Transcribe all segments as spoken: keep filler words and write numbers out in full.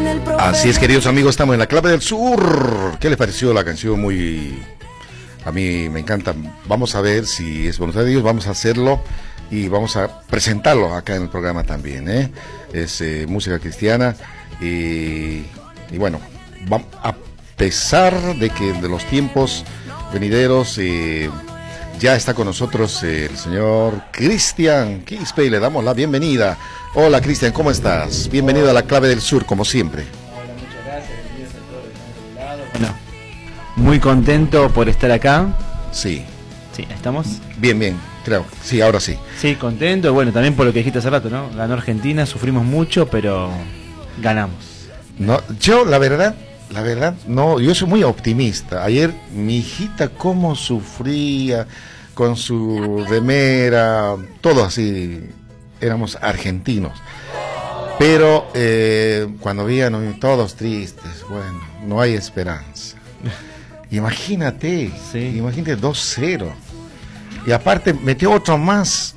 Así es, queridos amigos, estamos en la clave del sur. ¿Qué les pareció la canción? Muy... A mí me encanta. Vamos a ver si es voluntad de Dios, vamos a hacerlo y vamos a presentarlo acá en el programa también, ¿eh? Es eh, música cristiana y, y bueno, va, a pesar de que de los tiempos venideros eh, ya está con nosotros eh, el señor Cristian Quispe y le damos la bienvenida. Hola Cristian, ¿cómo estás? Bienvenido a la clave del sur, como siempre. Hola, muchas gracias, bienvenidos a todos los que están de lado. Bueno, muy contento por estar acá. Sí. Sí, ¿estamos? Bien, bien, creo. Sí, ahora sí. Sí, contento. Bueno, también por lo que dijiste hace rato, ¿no? Ganó Argentina, sufrimos mucho, pero ganamos. No, yo la verdad, la verdad, no, yo soy muy optimista. Ayer mi hijita cómo sufría con su remera, todo así, éramos argentinos. Pero eh, cuando veían todos tristes, bueno, no hay esperanza. Imagínate, sí. Imagínate dos cero. Y aparte metió otro más,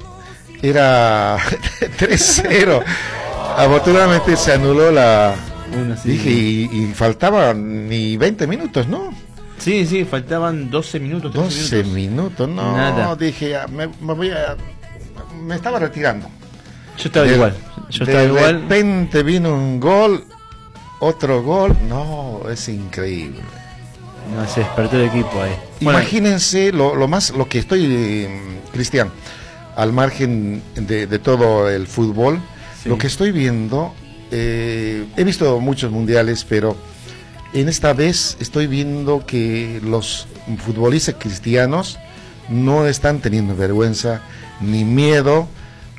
era tres cero. Afortunadamente se anuló la... Uno, sí, dije, sí. Y, y faltaban ni veinte minutos, ¿no? Sí, sí, faltaban doce minutos. doce minutos, no, Nada. Dije, ya, me, me voy a... Me estaba retirando. Yo estaba de, igual, yo estaba de igual. De repente vino un gol, otro gol, no, es increíble. No, se despertó el equipo ahí. Bueno, imagínense lo, lo más, lo que estoy, eh, Cristian, al margen de, de todo el fútbol, sí. Lo que estoy viendo, eh, he visto muchos mundiales, pero en esta vez estoy viendo que los futbolistas cristianos no están teniendo vergüenza ni miedo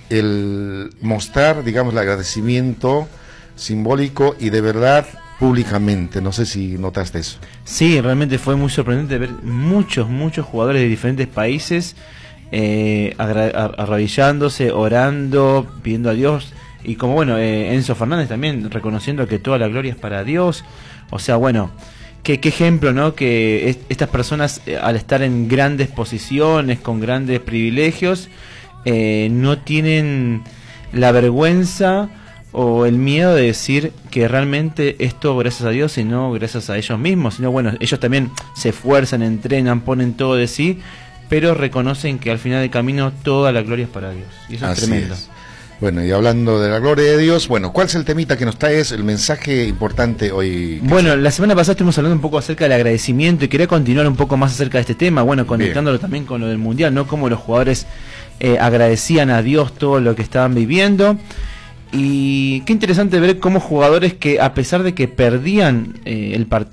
el mostrar, digamos, el agradecimiento simbólico y de verdad públicamente. No sé si notaste eso. Sí, realmente fue muy sorprendente ver muchos, muchos jugadores de diferentes países eh, arrodillándose, orando, pidiendo a Dios. Y como bueno, eh, Enzo Fernández también reconociendo que toda la gloria es para Dios. O sea, bueno, qué, qué ejemplo, ¿no? Que es, estas personas eh, al estar en grandes posiciones, con grandes privilegios, eh, no tienen la vergüenza o el miedo de decir que realmente esto gracias a Dios y no gracias a ellos mismos, sino bueno, ellos también se esfuerzan, entrenan, ponen todo de sí, pero reconocen que al final del camino toda la gloria es para Dios, y eso Así es tremendo. Es. Bueno, y hablando de la gloria de Dios, bueno, ¿cuál es el temita que nos traes, el mensaje importante hoy? Bueno, la semana pasada estuvimos hablando un poco acerca del agradecimiento y quería continuar un poco más acerca de este tema, bueno, conectándolo Bien. También con lo del Mundial, ¿no? Cómo los jugadores eh, agradecían a Dios todo lo que estaban viviendo. Y qué interesante ver cómo jugadores que a pesar de que perdían eh, el partido